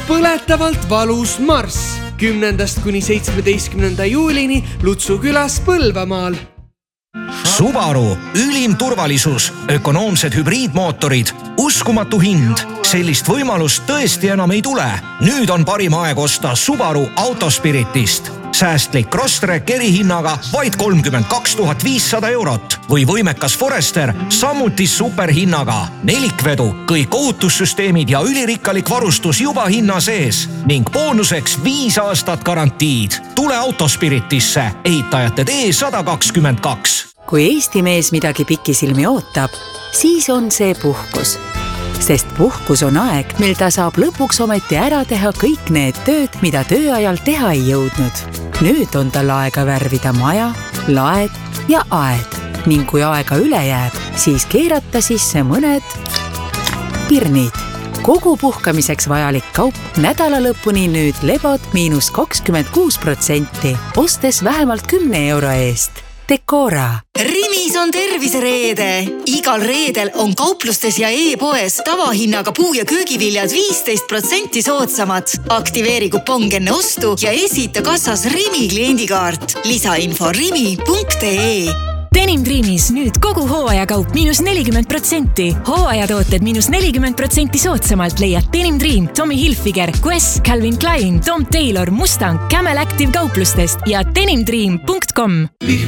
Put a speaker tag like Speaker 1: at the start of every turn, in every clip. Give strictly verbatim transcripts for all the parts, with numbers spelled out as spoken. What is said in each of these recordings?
Speaker 1: põletavalt valus marss kümnendast kuni seitsmeteistkümnenda juulini Lutsu külas Põlvamaal.
Speaker 2: Subaru, ülim turvalisus, ökonoomsed hübriidmootorid, uskumatu hind. Sellist võimalust tõesti enam ei tule. Nüüd on parim aeg osta Subaru Autospiritist. Säästlik Crosstrek erihinnaga vaid kolmkümmend kaks tuhat viissada eurot või võimekas Forester samuti superhinnaga. Nelikvedu, kõik ohutussüsteemid ja ülirikkalik varustus juba hinna sees ning boonuseks viis aastat garantiid. Tule Autospiritisse, ehitajate tee sada kakskümmend kaks.
Speaker 3: Kui Eesti mees midagi pikisilmi ootab, siis on see puhkus. Sest puhkus on aeg, mil ta saab lõpuks ometi ära teha kõik need tööd, mida tööajal teha ei jõudnud. Nüüd on tal aega värvida maja, laed ja aed. Ning kui aega üle jääb, siis keerata sisse mõned pirnid. Kogu puhkamiseks vajalik kaup nädala lõpuni nüüd lebot miinus kakskümmend kuus protsenti, ostes vähemalt kümne euro eest. Decora.
Speaker 4: Rimis on tervisereede. Igal reedel on kauplustes ja e-poes tavahinnaga puu- ja köögiviljad viisteist protsenti soodsamad. Aktiveeri kupong enne ostu ja esita kassas Rimi kliendikaart. Lisainfo rimi punkt ee.
Speaker 5: Denim Dreamis nüüd kogu hooajakaup miinus nelikümmend protsenti. Hooajatooted miinus nelikümmend protsenti soodsamalt leiad Denim Dream, Tommy Hilfiger, Guess, Calvin Klein, Tom Taylor, Mustang, Camel Active kauplustest ja denim dream punkt com.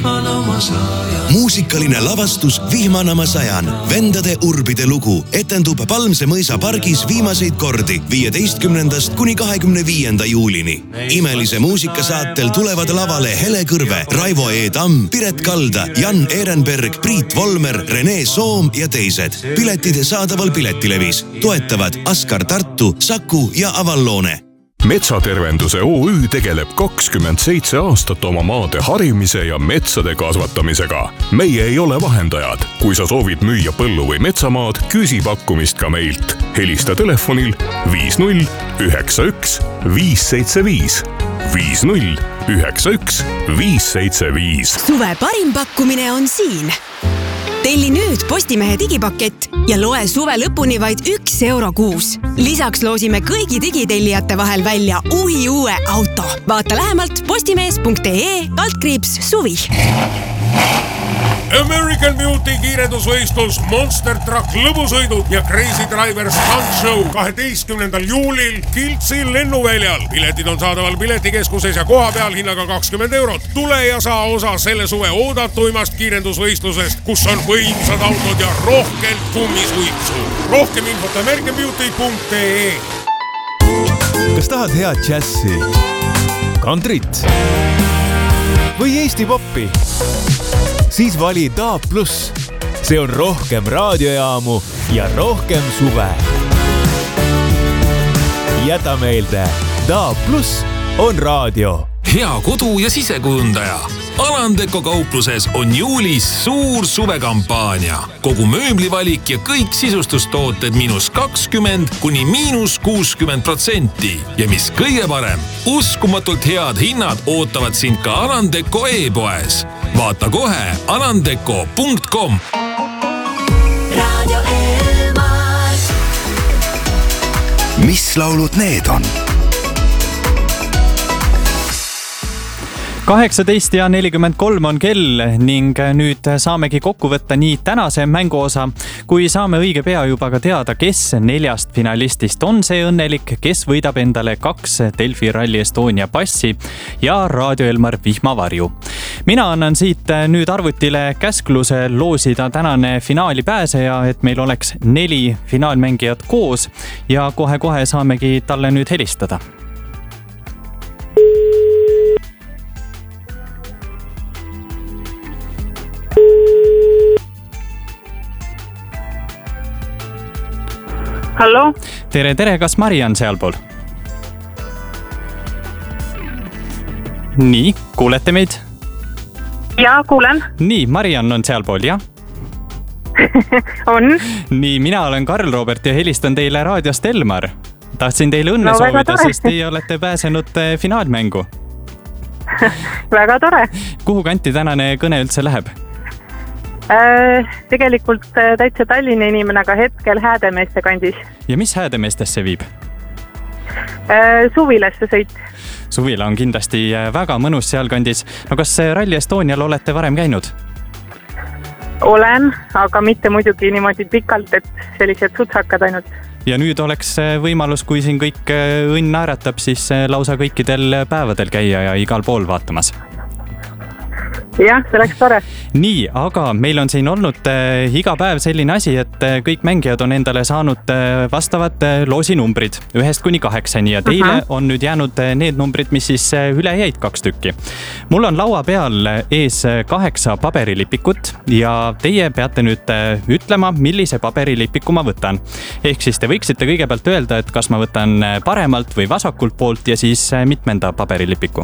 Speaker 6: Muusikaline lavastus Vihmanama sajan. Vendade urbide lugu etendub Palmse mõisa pargis viimaseid kordi viieteistkümnendast kuni kahekümne viienda juulini. Imelise muusikasaatel tulevad lavale Hele Kõrve, Raivo E. Tamm, Piret Kalda, Jan Ehrenberg, Priit Volmer, Rene Soom ja teised. Piletid saadaval Piletilevis. Toetavad Askar Tartu, Saku ja Avalloone.
Speaker 7: Metsatervenduse O Ü tegeleb kakskümmend seitse aastat oma maade harimise ja metsade kasvatamisega. Meie ei ole vahendajad. Kui sa soovid müüa põllu või metsamaad, küsi pakkumist ka meilt. Helista telefonil viis null üheksa üks viis seitse viis. viis null üheksa üks viis seitse viis.
Speaker 8: Suve parim pakkumine on siin. Telli nüüd Postimehe digipakett ja loe suve lõpuni vaid üks euro kuus. Lisaks loosime kõigi digitellijate vahel välja uhi uue auto. Vaata lähemalt postimees punkt ee altkriips suvi.
Speaker 9: American Beauty kiirendusvõistlus, Monster Truck lõbusõidud ja Crazy Driver Stunt Show kaheteistkümnendal juulil Kiltsi lennuväljal. Piletid on saadaval piletikeskuses ja koha peal hinnaga kakskümmend eurot. Tule ja saa osa selle suve oodatuimast kiirendusvõistlusest, kus on võimsad autod ja rohkelt kummisuitsu. Rohkem infot American Beauty punkt ee.
Speaker 10: Kas tahad head džässi, kantrit või Eesti poppi? Siis vali D A B plus. See on rohkem raadiojaamu ja rohkem suve. Jäta meelde, D A B plus on raadio.
Speaker 11: Hea kodu- ja sisekujundaja. Alandeko kaupluses on juulis suur suvekampaania. Kogu mööblivalik ja kõik sisustustooted miinus kakskümmend kuni miinus kuuskümmend protsenti. Ja mis kõige parem, uskumatult head hinnad ootavad sind ka Alandeko e-poes. Vaata kohe alandeko punkt com.
Speaker 12: Radio Elmar.
Speaker 6: Mis laulud need on?
Speaker 13: kaheksateist ja nelikümmend kolm on kell ning nüüd saamegi kokku võtta nii tänase mänguosa, kui saame õige pea juba ka teada, kes neljast finalistist on see õnnelik, kes võidab endale kaks Delfi Rally Estonia passi ja Raadio Elmar vihmavarju. Mina annan siit nüüd arvutile käskluse loosida tänane finaali pääseja, et meil oleks neli finaalmängijat koos ja kohe-kohe saamegi talle nüüd helistada.
Speaker 14: Hallo?
Speaker 13: Tere, tere, kas Mari on sealpool? Nii, kuulete meid?
Speaker 14: Jaa, kuulen.
Speaker 13: Nii, Mariann on sealpool, jah?
Speaker 14: on.
Speaker 13: Nii, mina olen Karl Robert ja helistan teile raadiost Elmar. Tahtsin teile õnne no, soovida, sest teie olete pääsenud finaalmängu.
Speaker 14: Väga tore.
Speaker 13: Kuhu kanti tänane kõne üldse läheb?
Speaker 14: Äh, tegelikult täitsa Tallinna inimene, aga hetkel Häädemeeste kandis.
Speaker 13: Ja mis Häädemeestesse viib?
Speaker 14: Suvilasse sõit.
Speaker 13: Suvila on kindlasti väga mõnus sealkandis. No kas Rally Estonial olete varem käinud?
Speaker 14: Olen, aga mitte muidugi niimoodi pikalt, et sellised sutsakad ainult.
Speaker 13: Ja nüüd oleks võimalus, kui siin kõik õnn naeratab, siis lausa kõikidel päevadel käia ja igal pool vaatamas.
Speaker 14: Jah, see oleks tore.
Speaker 13: Nii, aga meil on siin olnud äh, iga päev selline asi, et äh, kõik mängijad on endale saanud äh, vastavad äh, loosinumbrid ühest kuni kaheksani ja teile uh-huh. on nüüd jäänud äh, need numbrid, mis siis äh, üle jäid kaks tükki. Mul on laua peal ees kaheksa paberilipikut ja teie peate nüüd äh, ütlema, millise paberilipiku ma võtan. Ehk siis te võiksite kõigepealt öelda, et kas ma võtan paremalt või vasakult poolt ja siis äh, mitmenda paberilipiku.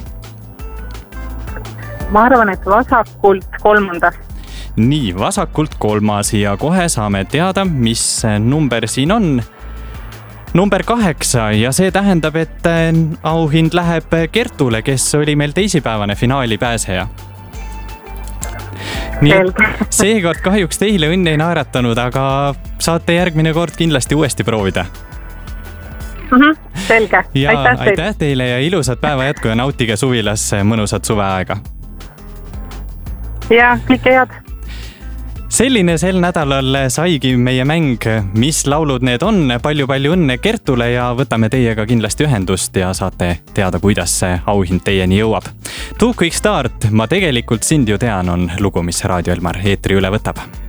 Speaker 14: Ma arvan, et vasakult kolmanda.
Speaker 13: Nii, vasakult kolmas ja kohe saame teada, mis number siin on. Number kaheksa ja see tähendab, et auhind läheb Kertule, kes oli meil teisipäevane finaali pääseja. Nii, seekord kahjuks teile õnn ei naeratanud, aga saate järgmine kord kindlasti uuesti proovida.
Speaker 14: Uh-huh, selge.
Speaker 13: Ja
Speaker 14: aitäh, teile.
Speaker 13: aitäh teile ja ilusat päeva jätku ja nautige suvilas mõnusat suveaega.
Speaker 14: Ja, kõike head.
Speaker 13: Selline sel nädalal saigi meie mäng, mis laulud need on. Palju-palju õnne Kertule ja võtame teiega kindlasti ühendust ja saate teada, kuidas see auhind teieni jõuab. Too Quick Start, ma tegelikult sind ju tean, on lugu, mis Raadio Elmar eetri üle võtab.